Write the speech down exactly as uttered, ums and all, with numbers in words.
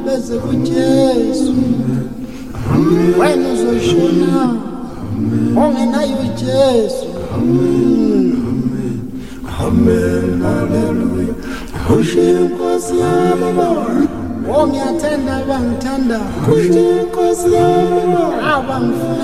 bese kuJesu wena uzoshona ongenayo uJesu. Amen, hallelujah. Kushe Nkosi yami Lord. Ongiyathanda abangithanda. Kushe Nkosi yami Lord. Abangifuna